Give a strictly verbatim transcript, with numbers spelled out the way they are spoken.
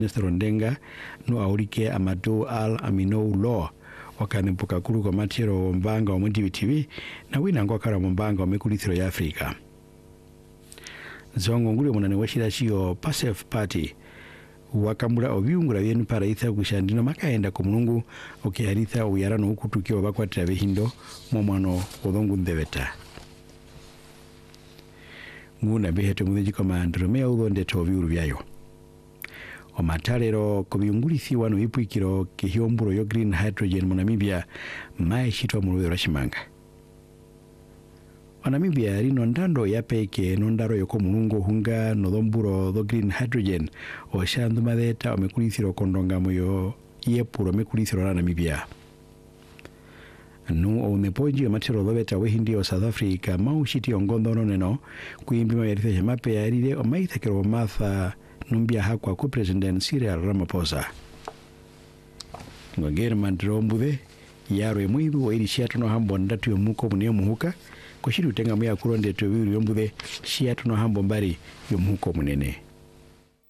Nestor Ndenga no aurike Amadou Al Aminou Lo wakani mpuka kuru kwa matiro mbanga wa mwenti witivi na wina ngwakara mbanga wa mekulithiro ya Afrika. Zongo nguli mwana washira shio Pasef Party wakamura obiungura yenu paraitha kushandino makaenda kumulungu okiharitha uyarano hukutukio bakwatira behindo momwano odongu ndebeta. Nguna beheto mudeji kama Andromea udonde tobiuru byayo. Omatalero kubiungulisi wano ipwikiro kihiomburo yo green hydrogen mu Namibia mai shitwa mu Rwashimanga. Namibia rino ndando yapeke nondaro yoko mulungu hunga nodomburo do green hydrogen o shandu madeta o mekulisiro kondonga moyo yepuro mekulisiro na Namibia. Nu o nepoji o matero dobeta wehindi o South Africa maushiti ongondo noneno kuimbima yaritha jamape yarire o maitha kero matha numbia hakwa ku President Cyril Ramaphosa. Ngogere mandro mbude yaro emuibu o iri shiatu no hambo ndatu yomuko mune muhuka ko shiru tenga muya kuronde to wiru yombude shiatu no hambo mbari yomuko munene.